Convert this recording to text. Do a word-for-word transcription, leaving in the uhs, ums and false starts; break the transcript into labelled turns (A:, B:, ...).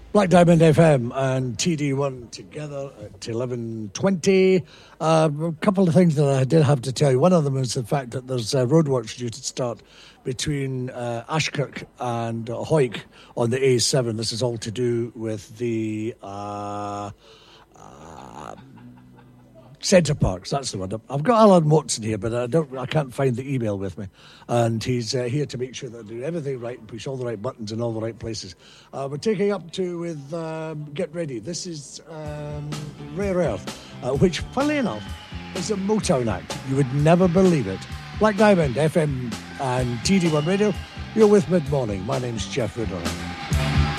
A: Black Diamond F M and T D one together at eleven twenty. Uh, a couple of things that I did have to tell you. One of them is the fact that there's uh, roadworks due to start between uh, Ashkirk and uh, Hawick on the A seven. This is all to do with the uh, uh, Centre Parks. That's the one. I've got Alan Watson here, but I don't. I can't find the email with me, and he's uh, here to make sure that I do everything right and push all the right buttons in all the right places. Uh, we're taking up to with um, Get Ready. This is um, Rare Earth, uh, which, funnily enough, is a Motown act. You would never believe it. Black Diamond F M and T D one Radio. You're with Mid Morning. My name's Jeff Riddle.